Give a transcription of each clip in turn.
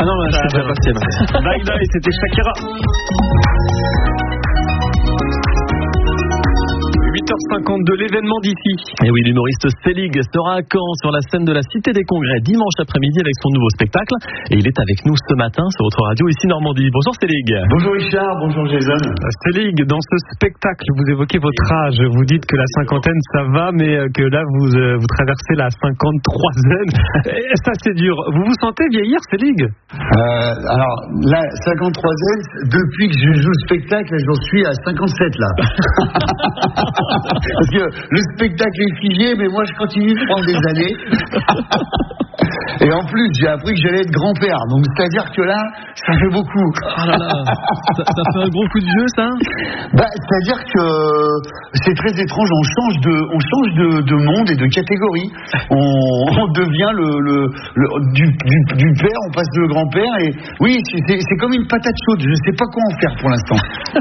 Ah non, je suis déjà passé. Bye bye, c'était Shakira. 8h52, l'événement d'ici. Et oui, l'humoriste Selig sera à Caen sur la scène de la Cité des Congrès dimanche après-midi avec son nouveau spectacle. Et il est avec nous ce matin sur votre radio ici Normandie. Bonjour Selig. Bonjour Richard, bonjour Jason. Selig, dans ce spectacle, vous évoquez votre âge. Vous dites que la cinquantaine ça va, mais que là vous traversez la 53aine. Ça c'est dur. Vous vous sentez vieillir, Selig? Alors, la 53aine, depuis que je joue le spectacle, j'en suis à 57 là. Parce que le spectacle est figé, mais moi je continue de prendre des années. Et en plus, j'ai appris que j'allais être grand-père. Donc, c'est-à-dire que là, ça fait beaucoup. Oh là là. Ça fait un gros coup de vieux, ça? C'est-à-dire que c'est très étrange. On change de monde et de catégorie. On devient du père, on passe de grand-père. Et oui, c'est comme une patate chaude. Je ne sais pas quoi en faire pour l'instant.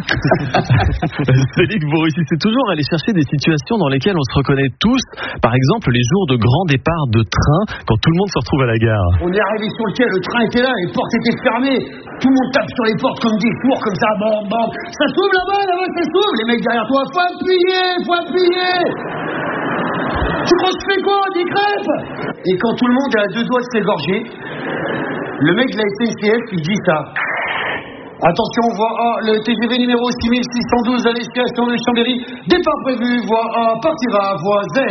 Selig, vous réussissez toujours à aller chercher des situations dans lesquelles on se reconnaît tous. Par exemple, les jours de grand départ de train, quand tout le monde se retrouve à la gare. On est arrivé sur le quai, le train était là, les portes étaient fermées. Tout le monde tape sur les portes comme des fours, comme ça, bam, bam. Ça s'ouvre là-bas, ça s'ouvre. Les mecs derrière toi, faut appuyer. Tu crois que je fais quoi, des crêpes? Et quand tout le monde est à deux doigts de s'égorger, le mec de la SNCF, il dit ça. Attention, voie A, le TGV numéro 6612 à destination de Chambéry. Départ prévu, voie A, partira, voie Z.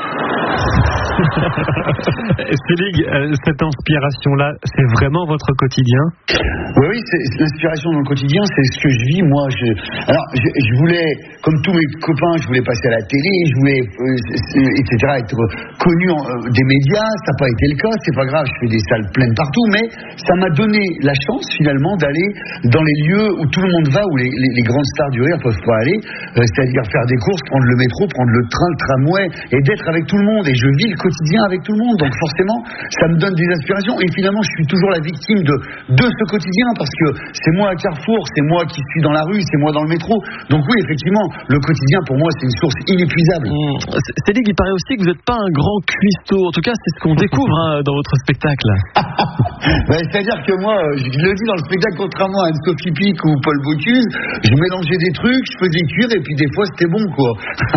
Selig, cette inspiration-là, c'est vraiment votre quotidien? Oui, c'est l'inspiration dans le quotidien, c'est ce que je vis, moi. Alors, je voulais, comme tous mes copains, je voulais passer à la télé, je voulais, etc., être connu des médias. Ça n'a pas été le cas, c'est pas grave, je fais des salles pleines partout, mais ça m'a donné la chance, finalement, d'aller dans les lieux où tout le monde va, où les grandes stars du rire ne peuvent pas aller, c'est-à-dire faire des courses, prendre le métro, prendre le train, le tramway, et d'être avec tout le monde. Et je vis le quotidien avec tout le monde, donc forcément, ça me donne des aspirations. Et finalement, je suis toujours la victime de ce quotidien, parce que c'est moi à Carrefour, c'est moi qui suis dans la rue, c'est moi dans le métro. Donc oui, effectivement, le quotidien, pour moi, c'est une source inépuisable. Selig, il paraît aussi que vous n'êtes pas un grand cuistot. En tout cas, c'est ce qu'on découvre dans votre spectacle. C'est-à-dire que moi, je le dis dans le spectacle, contrairement à Sophie Pic ou Paul Bocuse, je mélangeais des trucs, je faisais cuire, et puis des fois, c'était bon, quoi.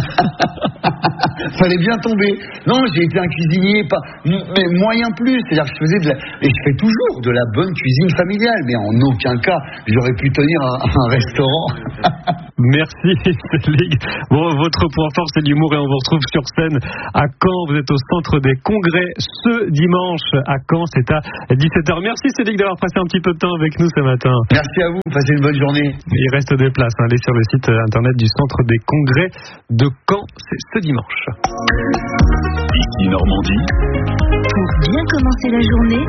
Fallait bien tomber. Non, j'ai été un cuisinier, mais moyen plus. C'est-à-dire que je faisais et je fais toujours de la bonne cuisine familiale, mais en aucun cas, j'aurais pu tenir un restaurant. Merci, Selig. Bon, votre point fort, c'est l'humour, et on vous retrouve sur scène à Caen. Vous êtes au centre des congrès ce dimanche à Caen. C'est à 17h. Merci, Selig, d'avoir passé un petit peu de temps avec nous ce matin. Merci à vous. Passez une bonne journée. Il reste des places. Allez sur le site internet du centre des congrès de Caen. C'est ce dimanche. Ici Normandie. Pour bien commencer la journée.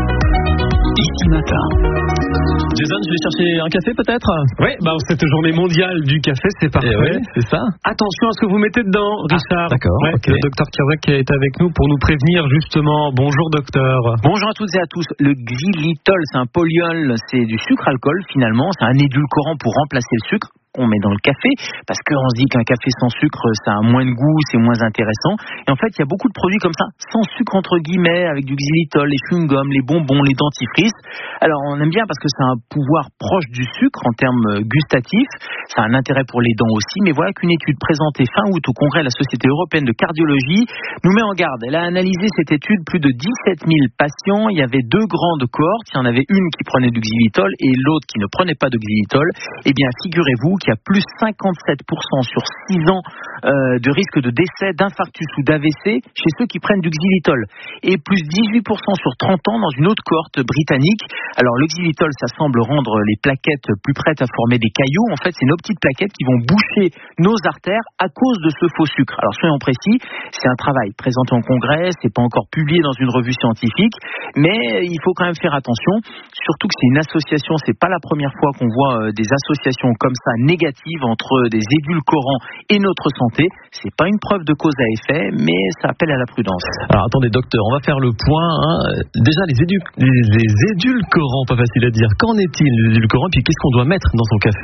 Ici Matin. Jason, je vais chercher un café peut-être? Oui, cette journée mondiale du café, c'est parfait. Ouais, c'est ça. Attention à ce que vous mettez dedans, Richard. D'accord. Ouais, okay. Le docteur Kirwek est avec nous pour nous prévenir justement. Bonjour docteur. Bonjour à toutes et à tous. Le xylitol, c'est un polyol, c'est du sucre alcool finalement. C'est un édulcorant pour remplacer le sucre qu'on met dans le café, parce qu'on se dit qu'un café sans sucre, ça a moins de goût, c'est moins intéressant. Et en fait, il y a beaucoup de produits comme ça, sans sucre entre guillemets, avec du xylitol, les chewing-gums, les bonbons, les dentifrices. Alors, on aime bien parce que ça a un pouvoir proche du sucre en termes gustatifs. Ça a un intérêt pour les dents aussi. Mais voilà qu'une étude présentée fin août au congrès de la Société européenne de cardiologie nous met en garde. Elle a analysé cette étude, plus de 17 000 patients. Il y avait deux grandes cohortes. Il y en avait une qui prenait du xylitol et l'autre qui ne prenait pas de xylitol. Eh bien, figurez-vous qu'il y a plus 57% sur 6 ans de risque de décès, d'infarctus ou d'AVC chez ceux qui prennent du xylitol. Et plus 18% sur 30 ans dans une autre cohorte britannique. Alors le xylitol, ça semble rendre les plaquettes plus prêtes à former des caillots. En fait, c'est nos petites plaquettes qui vont boucher nos artères à cause de ce faux sucre. Alors soyons précis, c'est un travail présenté en congrès, c'est pas encore publié dans une revue scientifique, mais il faut quand même faire attention, surtout que c'est une association, c'est pas la première fois qu'on voit des associations comme ça négatives entre des édulcorants et notre santé. C'est pas une preuve de cause à effet, mais ça appelle à la prudence. Alors attendez docteur, on va faire le point. Déjà les édulcorants, pas facile à dire. Qu'en est-il des édulcorants, puis qu'est-ce qu'on doit mettre dans son café?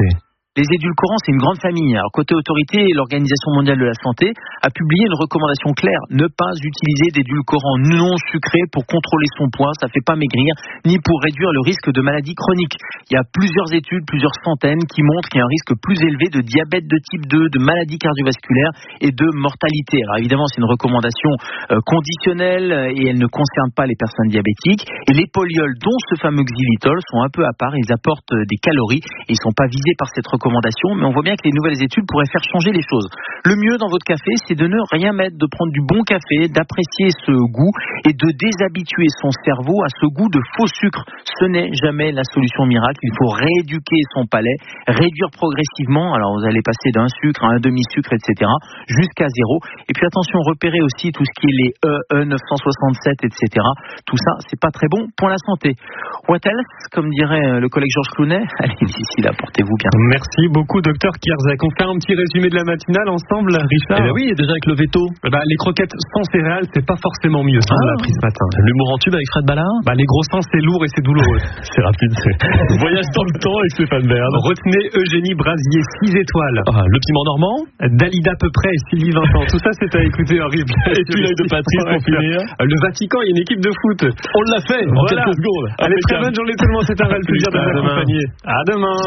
Les édulcorants, c'est une grande famille. Alors, côté autorité, l'Organisation mondiale de la santé a publié une recommandation claire. Ne pas utiliser d'édulcorants non sucrés pour contrôler son poids. Ça ne fait pas maigrir, ni pour réduire le risque de maladies chroniques. Il y a plusieurs études, plusieurs centaines, qui montrent qu'il y a un risque plus élevé de diabète de type 2, de maladies cardiovasculaires et de mortalité. Alors, évidemment, c'est une recommandation conditionnelle et elle ne concerne pas les personnes diabétiques. Et les polyols, dont ce fameux xylitol, sont un peu à part. Ils apportent des calories et ils ne sont pas visés par cette recommandation, mais on voit bien que les nouvelles études pourraient faire changer les choses. Le mieux dans votre café, c'est de ne rien mettre, de prendre du bon café, d'apprécier ce goût et de déshabituer son cerveau à ce goût de faux sucre. Ce n'est jamais la solution miracle. Il faut rééduquer son palais, réduire progressivement. Alors vous allez passer d'un sucre à un demi-sucre, etc., jusqu'à 0. Et puis attention, repérez aussi tout ce qui est les E967, etc. Tout ça, c'est pas très bon pour la santé. What else, comme dirait le collègue Georges Clounet. Allez, d'ici là, portez-vous bien. Merci beaucoup, docteur Kierzak. On fait un petit résumé de la matinale ensemble, Richard. Eh ben oui, déjà avec le veto. Les croquettes sans céréales, c'est pas forcément mieux, ça on l'a appris ce matin. L'humour en tube avec Fred Ballard. Les gros seins, c'est lourd et c'est douloureux. C'est rapide, c'est voyage dans le temps avec Stéphane Bern. Retenez Eugénie Brasier, 6 étoiles. Le piment normand. Dalida peu près et Sylvie Vincent. Tout ça, c'est à écouter en replay. Et puis l'œil de Patrice pour finir. Le Vatican, il y a une équipe de foot. On l'a fait en quelques secondes. Allez, très bonne journée tout le monde. C'est un réel plaisir de vous accompagner. À demain.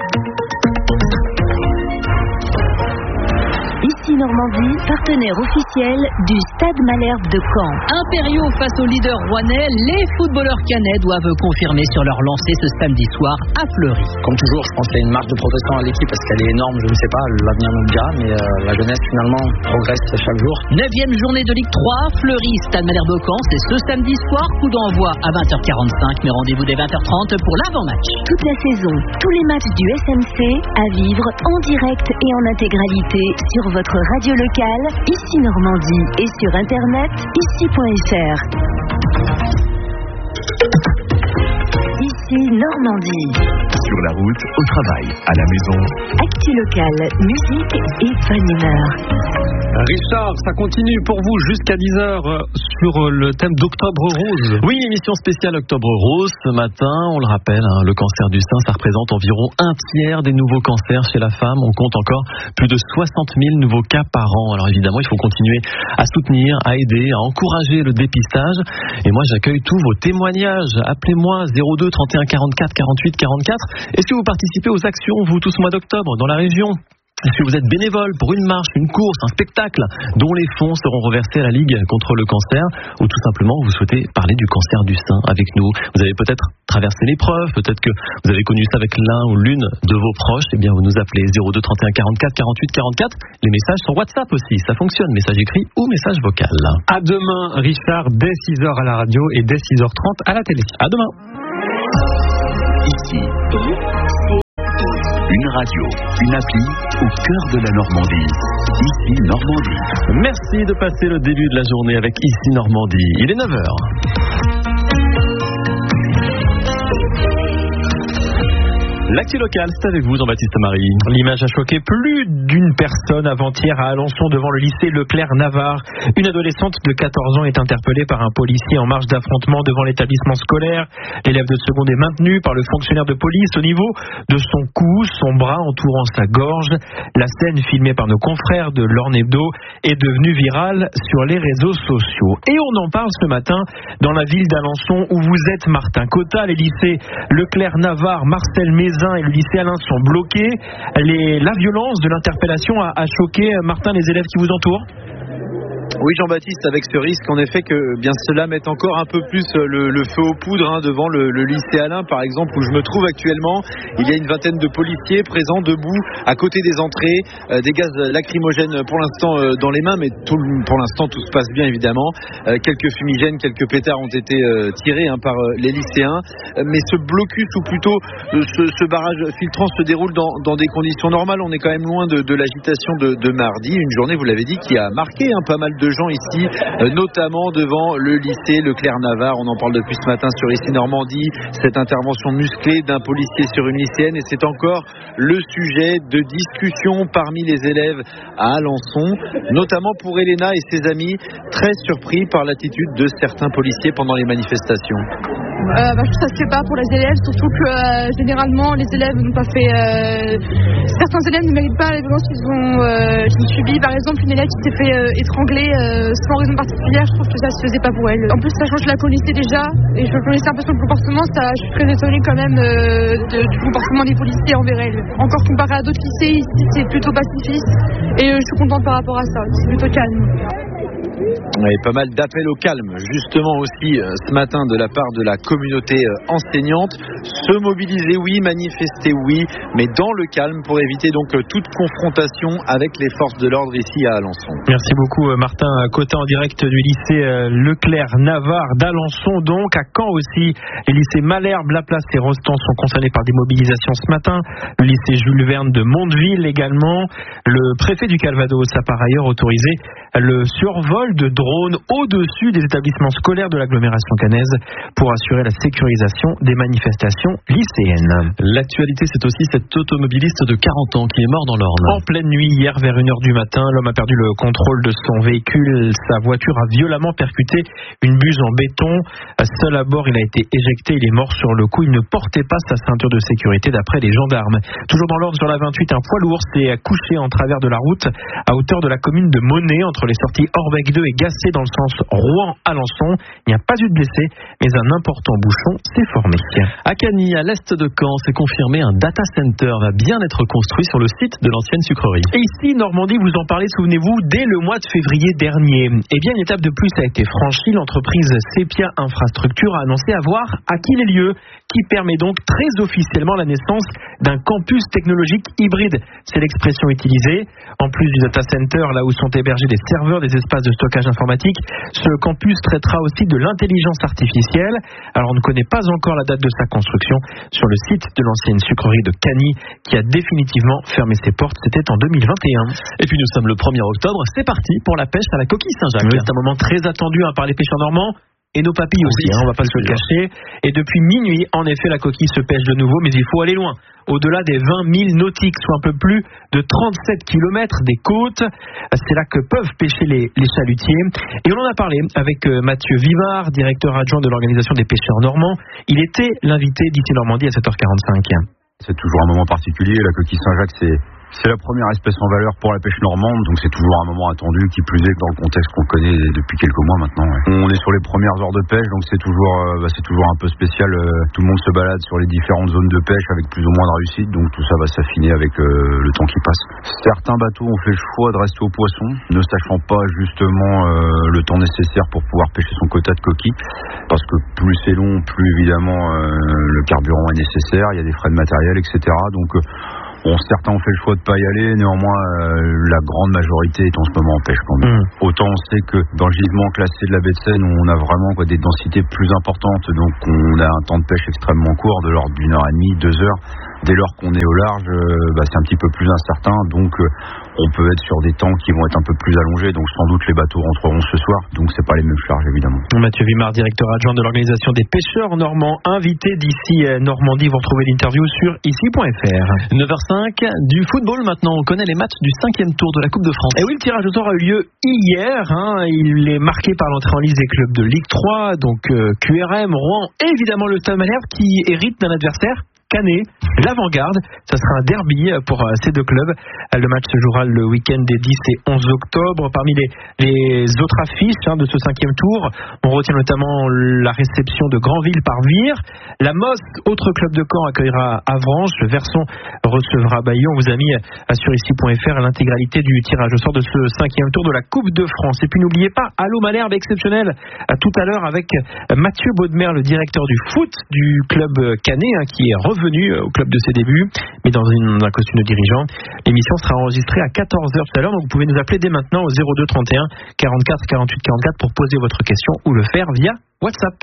Ici Normandie, partenaire officiel du Stade Malherbe de Caen. Impériaux face au leader rouennais, les footballeurs caennais doivent confirmer sur leur lancée ce samedi soir à Fleury. Comme toujours, je pense qu'il y a une marge de progression à l'équipe parce qu'elle est énorme, je ne sais pas, l'avenir nous le dira, mais la jeunesse finalement progresse chaque jour. 9e journée de Ligue 3, Fleury, Stade Malherbe de Caen, c'est ce samedi soir, coup d'envoi à 20h45, mais rendez-vous dès 20h30 pour l'avant-match. Toute la saison, tous les matchs du SMC à vivre en direct et en intégralité sur votre radio locale, ici Normandie, et sur internet, ici.fr. Ici Normandie. Sur la route, au travail, à la maison. Actu locale, musique et bonne humeur. Richard, ça continue pour vous jusqu'à 10h sur le thème d'Octobre Rose. Oui, émission spéciale Octobre Rose. Ce matin, on le rappelle, le cancer du sein, ça représente environ un tiers des nouveaux cancers chez la femme. On compte encore plus de 60 000 nouveaux cas par an. Alors évidemment, il faut continuer à soutenir, à aider, à encourager le dépistage. Et moi, j'accueille tous vos témoignages. Appelez-moi 02 31 44 48 44. Est-ce que vous participez aux actions, vous, tout ce mois d'octobre, dans la région ? Est-ce que vous êtes bénévole pour une marche, une course, un spectacle dont les fonds seront reversés à la Ligue contre le cancer, ou tout simplement vous souhaitez parler du cancer du sein avec nous? Vous avez peut-être traversé l'épreuve, peut-être que vous avez connu ça avec l'un ou l'une de vos proches. Eh bien, vous nous appelez 02 31 44 48 44. Les messages sur WhatsApp aussi, ça fonctionne, message écrit ou message vocal. À demain, Richard, dès 6h à la radio et dès 6h30 à la télé. À demain. Ici, une radio, une appli au cœur de la Normandie. Ici Normandie. Merci de passer le début de la journée avec Ici Normandie. Il est 9h. L'actu locale, c'est avec vous Jean-Baptiste Marie. L'image a choqué plus d'une personne avant-hier à Alençon devant le lycée Leclerc-Navarre. Une adolescente de 14 ans est interpellée par un policier en marge d'affrontement devant l'établissement scolaire. L'élève de seconde est maintenu par le fonctionnaire de police au niveau de son cou, son bras entourant sa gorge. La scène filmée par nos confrères de l'Orne Hebdo est devenue virale sur les réseaux sociaux. Et on en parle ce matin dans la ville d'Alençon où vous êtes, Martin Cotta. Les lycées Leclerc-Navarre, Marcel Mézin et le lycée Alain sont bloqués. La violence de l'interpellation a choqué, Martin, les élèves qui vous entourent? Oui, Jean-Baptiste, avec ce risque en effet que bien cela mette encore un peu plus le feu aux poudres devant le lycée Alain, par exemple, où je me trouve actuellement. Il y a une vingtaine de policiers présents debout à côté des entrées, des gaz lacrymogènes pour l'instant dans les mains, mais pour l'instant tout se passe bien évidemment. Quelques fumigènes, quelques pétards ont été tirés par les lycéens, mais ce blocus ou plutôt ce barrage filtrant se déroule dans des conditions normales. On est quand même loin de l'agitation de mardi, une journée, vous l'avez dit, qui a marqué pas mal de gens ici, notamment devant le lycée Leclerc-Navarre. On en parle depuis ce matin sur Ici Normandie, cette intervention musclée d'un policier sur une lycéenne, et c'est encore le sujet de discussion parmi les élèves à Alençon, notamment pour Elena et ses amis, très surpris par l'attitude de certains policiers pendant les manifestations. Je trouve que ça se fait pas pour les élèves, surtout que généralement les élèves n'ont pas fait. Certains élèves ne méritent pas les violences qu'ils ont subies. Par exemple, une élève qui s'est fait étrangler sans raison particulière, je trouve que ça se faisait pas pour elle. En plus, sachant que je la connaissais déjà et je connaissais un peu son comportement, je suis très étonnée quand même du comportement des policiers envers elle. Encore comparé à d'autres lycées, ici c'est plutôt pacifiste et je suis contente par rapport à ça, c'est plutôt calme. Et pas mal d'appels au calme justement aussi ce matin de la part de la communauté enseignante. Se mobiliser oui, manifester oui, mais dans le calme pour éviter donc toute confrontation avec les forces de l'ordre ici à Alençon. Merci beaucoup Martin Cotin en direct du lycée Leclerc-Navarre d'Alençon. Donc à Caen aussi, les lycées Malherbe, Laplace et Rostand sont concernés par des mobilisations ce matin. Le lycée Jules Verne de Mondeville également. Le préfet du Calvados a par ailleurs autorisé le survol de drones au-dessus des établissements scolaires de l'agglomération caennaise pour assurer la sécurisation des manifestations lycéennes. L'actualité, c'est aussi cet automobiliste de 40 ans qui est mort dans l'Orne. En pleine nuit, hier vers 1h du matin, l'homme a perdu le contrôle de son véhicule. Sa voiture a violemment percuté une buse en béton. Seul à bord, il a été éjecté. Il est mort sur le coup. Il ne portait pas sa ceinture de sécurité d'après les gendarmes. Toujours dans l'Orne, sur la 28, un poids lourd s'est couché en travers de la route à hauteur de la commune de Monet, entre les sorties Orbec 2 et Gassé dans le sens Rouen-Alençon. Il n'y a pas eu de blessés, mais un important bouchon s'est formé. À Cagny, à l'est de Caen, c'est confirmé, un data center va bien être construit sur le site de l'ancienne sucrerie. Et ici, Normandie, vous en parlez, souvenez-vous, dès le mois de février dernier. Eh bien, une étape de plus a été franchie. L'entreprise Sepia Infrastructure a annoncé avoir acquis les lieux, qui permet donc très officiellement la naissance d'un campus technologique hybride. C'est l'expression utilisée. En plus du data center, là où sont hébergés des serveurs, des espaces de stockage informatique, ce campus traitera aussi de l'intelligence artificielle. Alors on ne connaît pas encore la date de sa construction sur le site de l'ancienne sucrerie de Cagny qui a définitivement fermé ses portes. C'était en 2021. Et puis nous sommes le 1er octobre, c'est parti pour la pêche à la coquille Saint-Jacques. Oui, c'est un moment très attendu par les pêcheurs normands. Et nos papilles aussi, on va pas se le cacher. Et depuis minuit, en effet, la coquille se pêche de nouveau, mais il faut aller loin. Au-delà des 20 000 nautiques, soit un peu plus de 37 km des côtes. C'est là que peuvent pêcher les chalutiers. Et on en a parlé avec Mathieu Vivard, directeur adjoint de l'organisation des pêcheurs normands. Il était l'invité d'ICI Normandie à 7h45. C'est toujours un moment particulier. La coquille Saint-Jacques, c'est la première espèce en valeur pour la pêche normande, donc c'est toujours un moment attendu, qui plus est dans le contexte qu'on connaît depuis quelques mois maintenant. Ouais. On est sur les premières heures de pêche, donc c'est toujours un peu spécial. Tout le monde se balade sur les différentes zones de pêche avec plus ou moins de réussite, donc tout ça va s'affiner avec le temps qui passe. Certains bateaux ont fait le choix de rester au poisson, ne sachant pas justement le temps nécessaire pour pouvoir pêcher son quota de coquilles, parce que plus c'est long, plus évidemment le carburant est nécessaire, il y a des frais de matériel, etc. Donc certains ont fait le choix de ne pas y aller, néanmoins la grande majorité est en ce moment en pêche quand même. Autant on sait que dans le gisement classé de la baie de Seine, on a vraiment des densités plus importantes, donc on a un temps de pêche extrêmement court, de l'ordre d'1h30, 2 heures. Dès lors qu'on est au large, c'est un petit peu plus incertain, donc on peut être sur des temps qui vont être un peu plus allongés, donc sans doute les bateaux rentreront ce soir, donc c'est pas les mêmes charges évidemment. Mathieu Vimard, directeur adjoint de l'organisation des pêcheurs normands, invité d'ici Normandie. Vous retrouvez l'interview sur ici.fr. 9h05, du football maintenant, on connaît les matchs du 5e tour de la Coupe de France. Et oui, le tirage au sort a eu lieu hier, il est marqué par l'entrée en liste des clubs de Ligue 3, donc QRM, Rouen et évidemment le Stade Malherbe qui hérite d'un adversaire Canet, l'Avant-Garde. Ça sera un derby pour ces deux clubs. Le match se jouera le week-end des 10 et 11 octobre. Parmi les autres affiches de ce 5e tour, on retient notamment la réception de Granville par Vire. La Mosse, autre club de Caen, accueillera Avranches. Verson recevra Bayon. On vous a mis sur ici.fr l'intégralité du tirage au sort de ce 5e tour de la Coupe de France. Et puis n'oubliez pas, Allô Malherbe exceptionnel tout à l'heure avec Mathieu Baudemer, le directeur du foot du club canet, qui est revenu au club de ses débuts, mais dans un costume de dirigeant. L'émission sera enregistrée à 14h tout à l'heure, donc vous pouvez nous appeler dès maintenant au 02 31 44 48 44 pour poser votre question ou le faire via WhatsApp.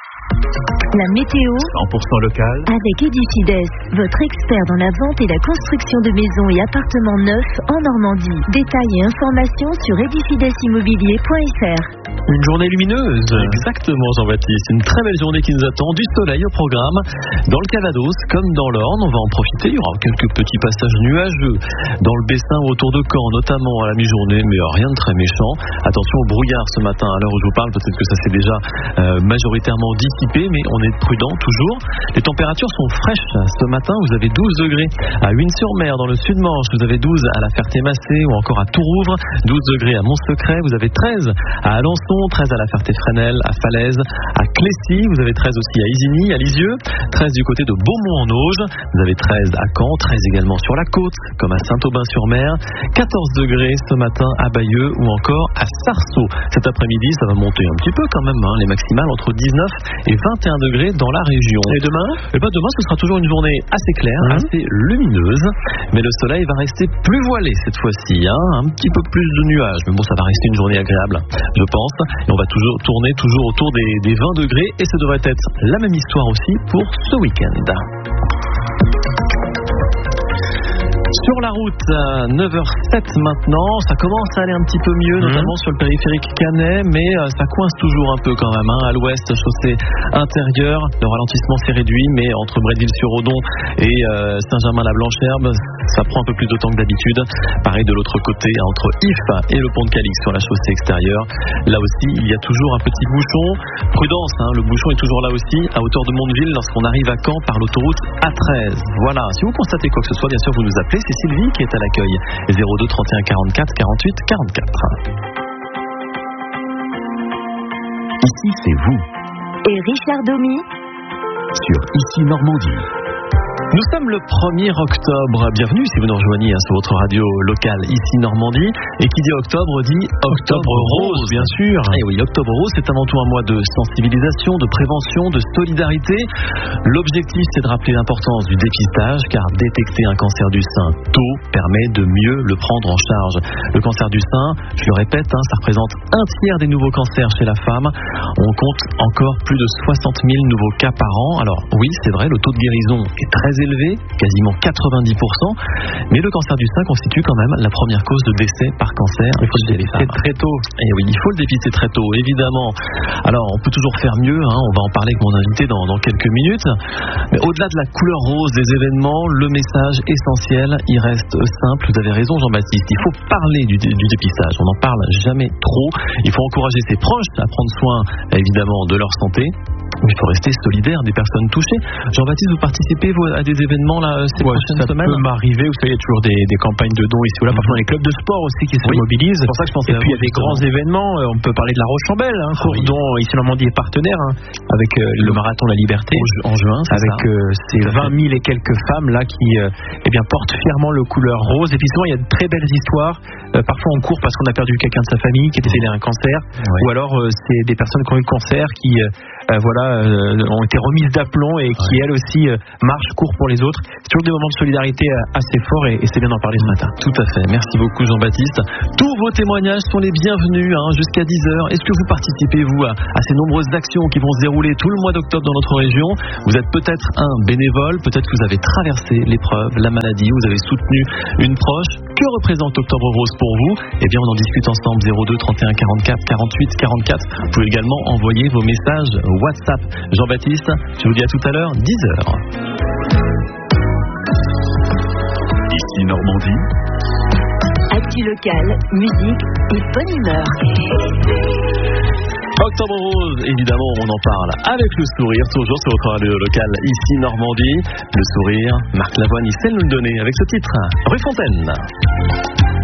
La météo 100% local avec Edifides, votre expert dans la vente et la construction de maisons et appartements neufs en Normandie. Détails et informations sur edifidesimmobilier.fr. Une journée lumineuse. Exactement, Jean-Baptiste. Une très belle journée qui nous attend. Du soleil au programme. Dans le Calvados, comme dans l'Orne, on va en profiter. Il y aura quelques petits passages nuageux dans le Bessin ou autour de Caen, notamment à la mi-journée, mais rien de très méchant. Attention au brouillard ce matin. À l'heure où je vous parle, peut-être que ça s'est déjà majoritairement dissipé, mais on journée prudent toujours. Les températures sont fraîches. Ce matin, vous avez 12 degrés à Huines-sur-Mer dans le Sud-Manche. Vous avez 12 à la Ferté-Massé ou encore à Tourouvre. 12 degrés à Mont-Secret. Vous avez 13 à Alençon, 13 à la Ferté-Fresnel, à Falaise, à Clécy. Vous avez 13 aussi à Isigny, à Lisieux. 13 du côté de Beaumont-en-Auge. Vous avez 13 à Caen, 13 également sur la côte, comme à Saint-Aubin-sur-Mer. 14 degrés ce matin à Bayeux ou encore à Sarceaux. Cet après-midi, ça va monter un petit peu quand même, les maximales entre 19 et 21 degrés dans la région. Et demain ? Demain, ce sera toujours une journée assez claire, assez lumineuse, mais le soleil va rester plus voilé cette fois-ci, un petit peu plus de nuages, mais bon, ça va rester une journée agréable, je pense, et on va toujours tourner autour des 20 degrés, et ça devrait être la même histoire aussi pour ce week-end. Sur la route, 9h07 maintenant, ça commence à aller un petit peu mieux, notamment sur le périphérique canet, mais ça coince toujours un peu quand même. À l'ouest, chaussée intérieure, le ralentissement s'est réduit, mais entre Bretteville-sur-Odon et Saint-Germain-la-Blancherbe, ça prend un peu plus de temps que d'habitude. Pareil de l'autre côté, entre Ifs et le pont de Calix sur la chaussée extérieure. Là aussi, il y a toujours un petit bouchon. Prudence, le bouchon est toujours là aussi, à hauteur de Mondeville, lorsqu'on arrive à Caen par l'autoroute A13. Voilà, si vous constatez quoi que ce soit, bien sûr, vous nous appelez. C'est Sylvie qui est à l'accueil. 02 31 44 48 44. Ici, c'est vous. Et Richard Domy sur Ici Normandie. Nous sommes le 1er octobre. Bienvenue si vous nous rejoignez sur votre radio locale Ici Normandie. Et qui dit octobre dit Octobre Rose, bien sûr. Et oui, Octobre Rose, c'est avant tout un mois de sensibilisation, de prévention, de solidarité. L'objectif, c'est de rappeler l'importance du dépistage, car détecter un cancer du sein tôt permet de mieux le prendre en charge. Le cancer du sein, je le répète, ça représente un tiers des nouveaux cancers chez la femme. On compte encore plus de 60 000 nouveaux cas par an. Alors oui, c'est vrai, le taux de guérison est très élevé, quasiment 90%, mais le cancer du sein constitue quand même la première cause de décès par cancer. Il faut le dépister très tôt. Et oui, il faut le dépister très tôt, évidemment. Alors, on peut toujours faire mieux, on va en parler avec mon invité dans quelques minutes, mais au-delà de la couleur rose des événements, le message essentiel, il reste simple. Vous avez raison, Jean-Baptiste, il faut parler du dépistage, on n'en parle jamais trop. Il faut encourager ses proches à prendre soin, évidemment, de leur santé. Il faut rester solidaire des personnes touchées. Jean-Baptiste, vous participez à des événements là ces prochaines semaines? Ça peut m'arriver, vous savez, il y a toujours des campagnes de dons ici ou là, parfois dans les clubs de sport aussi qui se mobilisent. C'est pour ça que je pensais. Et puis il y a des grands événements, on peut parler de la Roche-en-Belle, course dont Ici Normandie est partenaire, avec le marathon de la Liberté en juin, avec ces 20 000 et quelques femmes là qui portent fièrement le couleur rose. Et puis souvent il y a de très belles histoires. Parfois on court parce qu'on a perdu quelqu'un de sa famille qui est décédé d'un cancer, ou alors c'est des personnes qui ont eu le cancer qui ont été remises d'aplomb et qui elles aussi marchent, courent pour les autres. C'est toujours des moments de solidarité assez forts et c'est bien d'en parler ce matin. Tout à fait, merci beaucoup Jean-Baptiste. Tous vos témoignages sont les bienvenus jusqu'à 10h. Est-ce que vous participez vous à ces nombreuses actions qui vont se dérouler tout le mois d'octobre dans notre région? Vous êtes peut-être un bénévole, peut-être que vous avez traversé l'épreuve, la maladie, vous avez soutenu une proche. Que représente Octobre Rose pour vous? Eh bien on en discute ensemble. 02 31 44 48 44. Vous pouvez également envoyer vos messages WhatsApp. Jean-Baptiste, je vous dis à tout à l'heure, 10h. Ici Normandie. Actu locale, musique et bonne humeur. Octobre Rose, évidemment, on en parle avec le sourire, toujours sur votre radio locale Ici Normandie. Le sourire, Marc Lavoine, il sait nous le donner avec ce titre, Rue Fontaine.